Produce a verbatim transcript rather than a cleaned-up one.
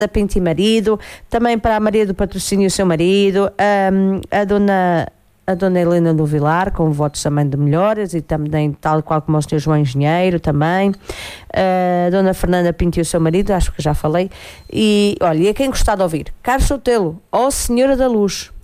Pinto e marido, também para a Maria do Patrocínio e o seu marido, a, a dona a dona Helena do Vilar, com votos também de melhoras, e também tal qual como o senhor João Engenheiro também, a dona Fernanda Pinto e o seu marido, acho que já falei, e olha, e a quem gostar de ouvir, Carlos Sotelo, ó Senhora da Luz.